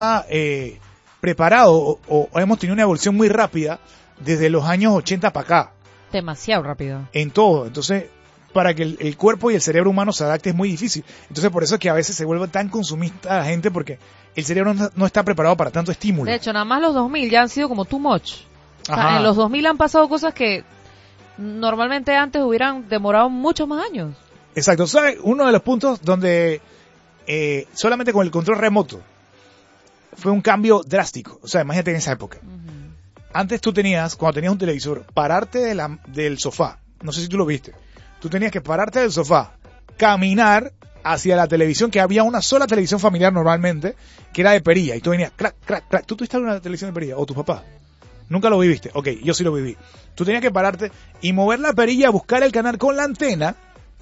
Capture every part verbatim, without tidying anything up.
eh, preparado o, o hemos tenido una evolución muy rápida desde los años ochenta para acá. Demasiado rápido. En todo. Entonces, para que el, el cuerpo y el cerebro humano se adapte es muy difícil. Entonces, por eso es que a veces se vuelve tan consumista la gente, porque el cerebro no, no está preparado para tanto estímulo. De hecho, nada más los dos mil ya han sido como too much. O sea, Ajá. en los dos mil han pasado cosas que normalmente antes hubieran demorado muchos más años. Exacto. ¿Sabes? Uno de los puntos donde eh, solamente con el control remoto fue un cambio drástico. O sea, imagínate en esa época. Uh-huh. Antes tú tenías, cuando tenías un televisor, pararte de la, del sofá. No sé si tú lo viste. Tú tenías que pararte del sofá, caminar hacia la televisión, que había una sola televisión familiar normalmente, que era de perilla. Y tú venías, crack, crack, crack. ¿Tú tuviste una televisión de perilla? ¿O tu papá? Nunca lo viviste. Ok, yo sí lo viví. Tú tenías que pararte y mover la perilla, buscar el canal con la antena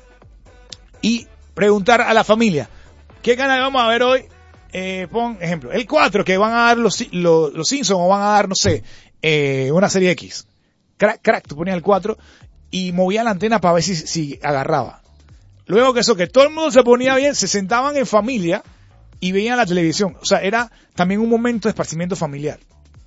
y preguntar a la familia, ¿qué canal vamos a ver hoy? Eh, pon ejemplo, el cuatro, que van a dar los, los, los Simpsons, o van a dar, no sé, eh, una serie X. Crack, crack, tú ponías el cuatro y movía la antena para ver si, si agarraba. Luego que eso, que todo el mundo se ponía bien, se sentaban en familia y veían la televisión. O sea, era también un momento de esparcimiento familiar.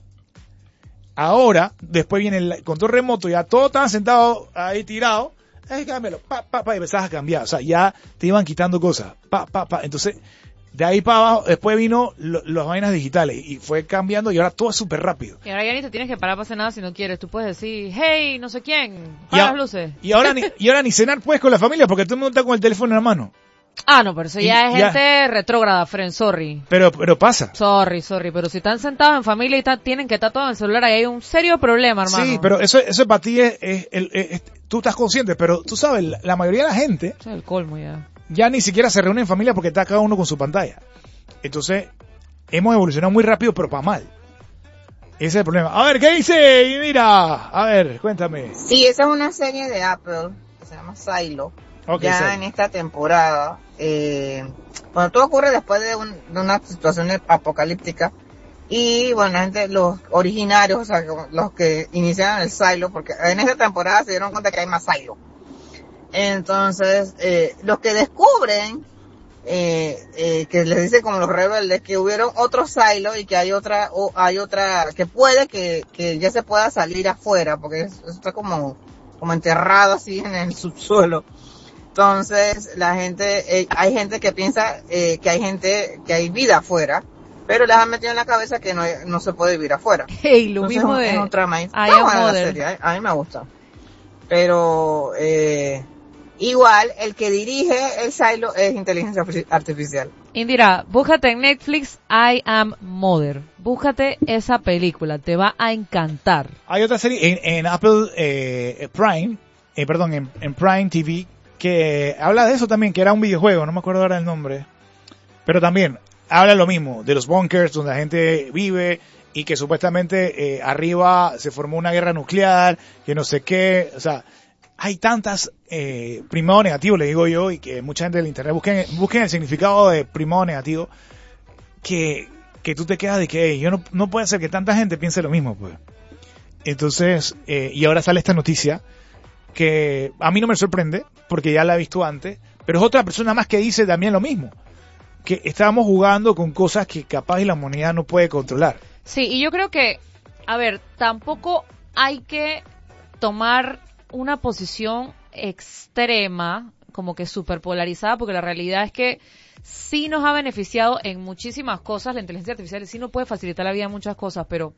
Ahora, después viene el control remoto, ya todos estaban sentados ahí tirados, ay, cámbialo, pa, pa, pa, y empezabas a cambiar. O sea, ya te iban quitando cosas, pa, pa, pa. Entonces, de ahí para abajo, después vino lo, las vainas digitales y fue cambiando y ahora todo es súper rápido. Y ahora ya ni te tienes que parar para hacer nada si no quieres. Tú puedes decir, hey, no sé quién, para las luces. Y ahora, ni, y ahora ni cenar puedes con la familia porque todo el mundo está con el teléfono en la mano. Ah, no, pero eso ya y, es ya. gente retrógrada, friend, sorry. Pero, pero pasa. Sorry, sorry, pero si están sentados en familia y está, tienen que estar todos en el celular, ahí hay un serio problema, hermano. Sí, pero eso, eso para ti es, es, es, es, es, tú estás consciente, pero tú sabes, la, la mayoría de la gente... Es el colmo ya. Ya ni siquiera se reúne en familia porque está cada uno con su pantalla. Entonces, hemos evolucionado muy rápido, pero para mal. Ese es el problema. A ver, ¿qué dice? Mira, a ver, cuéntame. Sí, esa es una serie de Apple que se llama Silo. Okay, ya sí. En esta temporada, eh, bueno, todo ocurre después de, un, de una situación apocalíptica y bueno, la gente, los originarios, o sea, los que iniciaron el Silo, porque en esta temporada se dieron cuenta que hay más Silo. Entonces, eh, los que descubren, eh, eh, que les dicen como los rebeldes, que hubieron otro Silo y que hay otra, o hay otra, que puede que, que ya se pueda salir afuera, porque eso está como, como enterrado así en el subsuelo. Entonces, la gente, eh, hay gente que piensa eh, que hay gente, que hay vida afuera, pero les han metido en la cabeza que no, hay, no se puede vivir afuera. Hey, lo Entonces, mismo es un, de... es un trama ahí. Está buena la serie, a, a mí me gusta. Pero, eh, igual, el que dirige el Silo es inteligencia artificial. Indira, búscate en Netflix I Am Mother. Búscate esa película, te va a encantar. Hay otra serie en, en Apple eh, Prime, eh, perdón, en, en Prime T V, que habla de eso también, que era un videojuego, no me acuerdo ahora el nombre, pero también habla lo mismo, de los bunkers donde la gente vive y que supuestamente eh, arriba se formó una guerra nuclear, que no sé qué, o sea, hay tantas eh, primado negativo, le digo yo, y que mucha gente del internet busquen, busquen el significado de primado negativo, que, que tú te quedas de que hey, yo no, no puede ser que tanta gente piense lo mismo, pues. Entonces, eh, y ahora sale esta noticia, que a mí no me sorprende, porque ya la he visto antes, pero es otra persona más que dice también lo mismo, que estábamos jugando con cosas que capaz y la humanidad no puede controlar. Sí, y yo creo que, a ver, tampoco hay que tomar una posición extrema, como que súper polarizada, porque la realidad es que sí nos ha beneficiado en muchísimas cosas, la inteligencia artificial sí nos puede facilitar la vida en muchas cosas, pero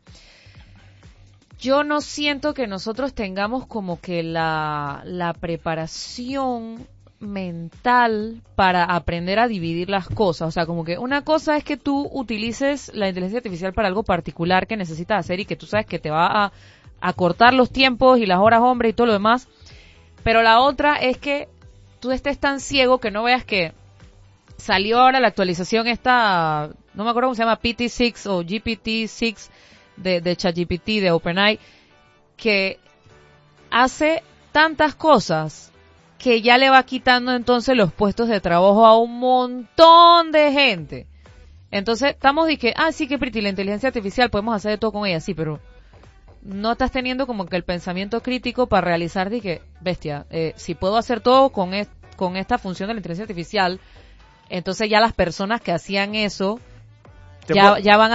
yo no siento que nosotros tengamos como que la, la preparación mental para aprender a dividir las cosas. O sea, como que una cosa es que tú utilices la inteligencia artificial para algo particular que necesitas hacer y que tú sabes que te va a, a cortar los tiempos y las horas hombre y todo lo demás. Pero la otra es que tú estés tan ciego que no veas que salió ahora la actualización esta, no me acuerdo cómo se llama, P T seis o G P T seis de, de ChatGPT, de OpenAI, que hace tantas cosas que ya le va quitando entonces los puestos de trabajo a un montón de gente. Entonces estamos de que, ah, sí, que pretty, la inteligencia artificial, podemos hacer de todo con ella, sí, pero no estás teniendo como que el pensamiento crítico para realizar de que, bestia, eh, si puedo hacer todo con, es, con esta función de la inteligencia artificial, entonces ya las personas que hacían eso, Ya, ya van